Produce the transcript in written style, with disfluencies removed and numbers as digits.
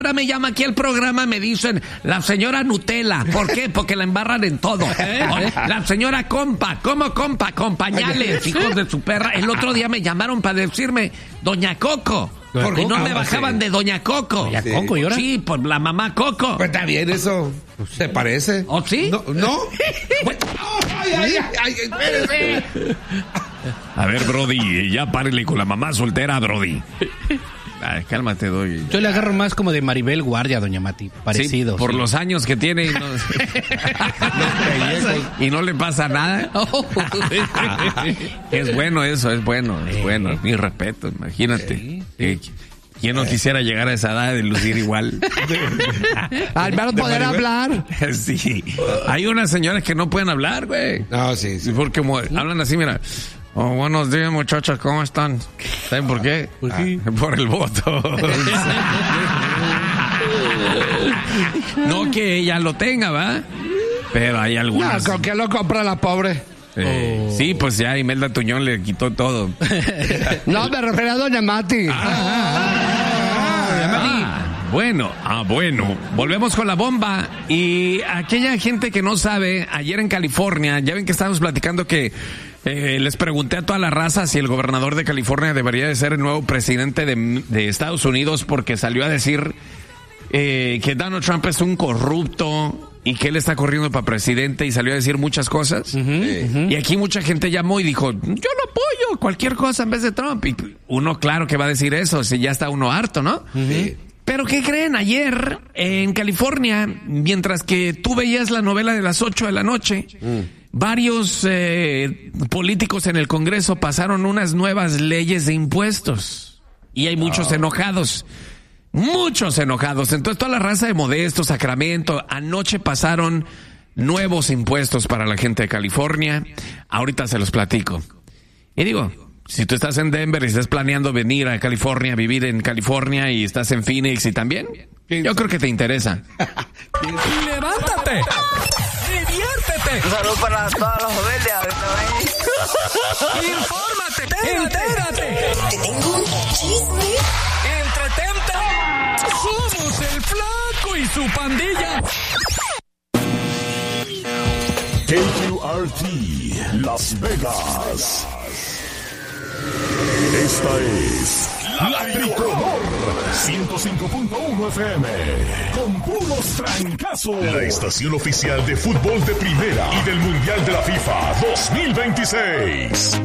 Ahora me llama aquí el programa, me dicen la señora Nutella. ¿Por qué? Porque la embarran en todo. La señora Compa. ¿Cómo Compa? Con pañales, hijos de su perra. El otro día me llamaron para decirme Doña Coco. Porque no me bajaban de Doña Coco. ¿Doña Coco y ahora? Sí, por la mamá Coco. Pues está bien eso. ¿Te parece? ¿Oh, sí? No. Ay, espérese. A ver, Brody, ya párele con la mamá soltera, Brody. Ay, cálmate, doy. Yo le agarro más como de Maribel Guardia, doña Mati. Parecido. Sí, por los años que tiene. Y no le pasa nada. Es bueno eso, es bueno. Mi respeto, imagínate. ¿Quién no quisiera llegar a esa edad de lucir igual? Al menos poder hablar. Sí. Hay unas señoras que no pueden hablar, güey. No, sí. Porque hablan así, mira. Oh, buenos días, muchachos, ¿cómo están? ¿Saben por qué? ¿Por qué? Por el voto. No que ella lo tenga, ¿va? Pero hay algunas. No, ¿con qué lo compra la pobre? Sí, pues ya Imelda Tuñón le quitó todo. No, me refiero a doña Mati. Bueno, volvemos con la bomba. Y aquella gente que no sabe, ayer en California, ya ven que estábamos platicando que les pregunté a toda la raza si el gobernador de California debería de ser el nuevo presidente de Estados Unidos, porque salió a decir que Donald Trump es un corrupto y que él está corriendo para presidente, y salió a decir muchas cosas. Y aquí mucha gente llamó y dijo, yo lo apoyo, cualquier cosa en vez de Trump. Y uno, claro que va a decir eso, si ya está uno harto, ¿no? Pero ¿qué creen? Ayer en California, mientras que tú veías la novela de las 8 de la noche, varios políticos en el Congreso pasaron unas nuevas leyes de impuestos. Y hay muchos enojados. Muchos enojados. Entonces toda la raza de Modesto, Sacramento, anoche pasaron nuevos impuestos para la gente de California. Ahorita se los platico. Y digo, si tú estás en Denver y estás planeando venir a California, vivir en California, y estás en Phoenix y también, yo creo que te interesa. ¡Levántate! ¡Diviértete! Un saludo para todos los verdes. ¡Infórmate! ¡Entérate! Te tengo un chisme. ¡Entretente! ¡Somos el Flaco y su pandilla! KQRT Las Vegas. Esta es La Tricolor 105.1 FM con puros trancazos. La estación oficial de fútbol de primera y del Mundial de la FIFA 2026.